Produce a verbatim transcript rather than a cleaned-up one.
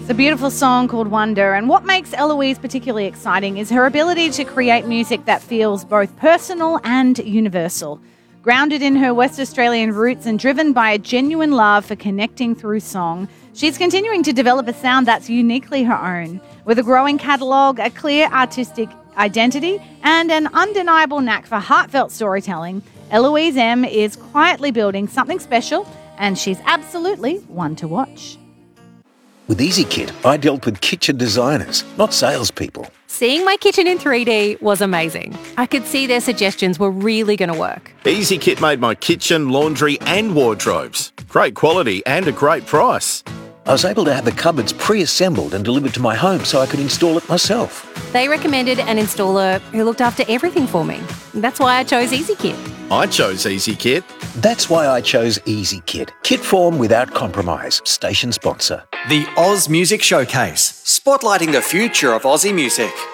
It's a beautiful song called Wonder, and what makes Eloise particularly exciting is her ability to create music that feels both personal and universal. Grounded in her West Australian roots and driven by a genuine love for connecting through song, she's continuing to develop a sound that's uniquely her own. With a growing catalogue, a clear artistic identity, and an undeniable knack for heartfelt storytelling, Eloise M is quietly building something special, and she's absolutely one to watch. With EasyKit, I dealt with kitchen designers, not salespeople. Seeing my kitchen in three D was amazing. I could see their suggestions were really going to work. EasyKit made my kitchen, laundry and wardrobes. Great quality and a great price. I was able to have the cupboards pre-assembled and delivered to my home so I could install it myself. They recommended an installer who looked after everything for me. That's why I chose EasyKit. I chose EasyKit. That's why I chose EasyKit. Kit form without compromise. Station sponsor. The Oz Music Showcase, spotlighting the future of Aussie music.